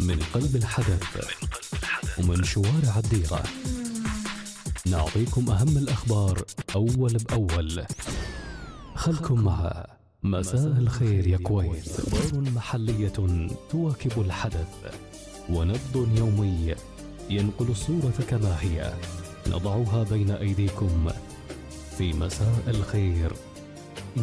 من قلب الحدث ومن شوارع الديرة، نعطيكم أهم الأخبار أول بأول. خلكم مع مساء الخير يا كويت، أخبار محلية تواكب الحدث ونبض يومي ينقل الصورة كما هي، نضعها بين أيديكم في مساء الخير